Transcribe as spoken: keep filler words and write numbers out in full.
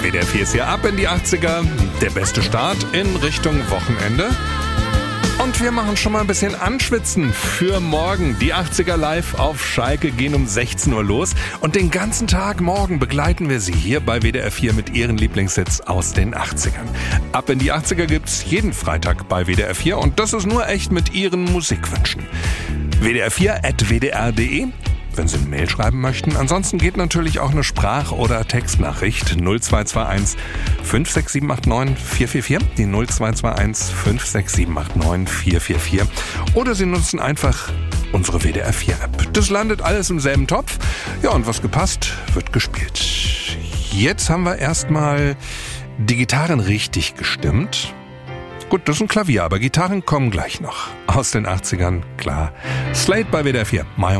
W D R vier ist hier ab in die achtziger. Der beste Start in Richtung Wochenende. Und wir machen schon mal ein bisschen Anschwitzen für morgen. Die achtziger live auf Schalke gehen um sechzehn Uhr los. Und den ganzen Tag morgen begleiten wir Sie hier bei W D R vier mit Ihren Lieblingshits aus den achtzigern. Ab in die achtziger gibt's jeden Freitag bei W D R vier. Und das ist nur echt mit Ihren Musikwünschen. W D R vier at w d r punkt d e, wenn Sie eine Mail schreiben möchten. Ansonsten geht natürlich auch eine Sprach- oder Textnachricht null zwei zwei eins fünf sechs sieben acht neun vier vier vier, die null zwei zwei eins fünf sechs sieben acht neun vier vier vier. Oder Sie nutzen einfach unsere W D R vier App. Das landet alles im selben Topf. Ja, und was gepasst, wird gespielt. Jetzt haben wir erstmal die Gitarren richtig gestimmt. Gut, das ist ein Klavier, aber Gitarren kommen gleich noch. Aus den achtzigern, klar. Slate bei W D R vier.